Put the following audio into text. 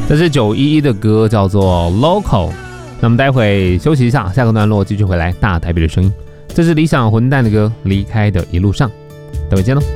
这是911的歌，叫做 Local。那我们待会休息一下，下个段落继续回来大台北的声音。这是理想混蛋的歌，离开的一路上，待会见喽。